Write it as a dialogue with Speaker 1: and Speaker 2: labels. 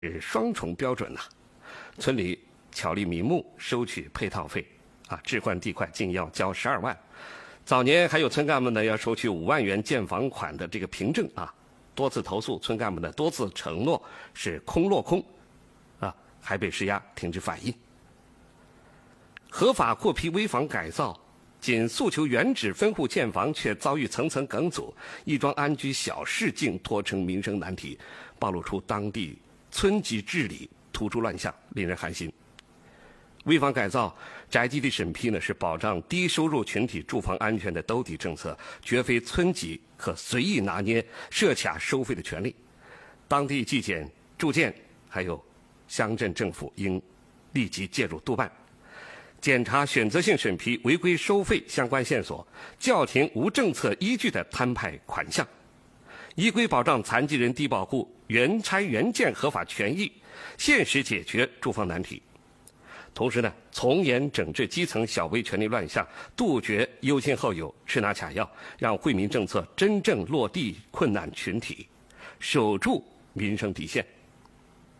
Speaker 1: 是双重标准呐。村里巧立名目收取配套费，置换地块竟要交12万。早年还有村干部呢要收取5万元建房款的这个凭证多次投诉，村干部呢多次承诺是空落空，还被施压停止反映。合法获批危房改造，仅诉求原址分户建房，却遭遇层层梗阻，一桩安居小事竟拖成民生难题，暴露出当地村级治理突出乱象，令人寒心。危房改造、宅基地审批呢，是保障低收入群体住房安全的兜底政策，绝非村级可随意拿捏、设卡收费的权利。当地纪检、住建还有乡镇政府应立即介入督办，检查选择性审批违规收费相关线索，叫停无政策依据的摊派款项，依规保障残疾人低保户原拆原建合法权益，现实解决住房难题。同时呢，从严整治基层小微权利乱象，杜绝优先后有、吃拿卡要，让惠民政策真正落地困难群体，守住民生底线。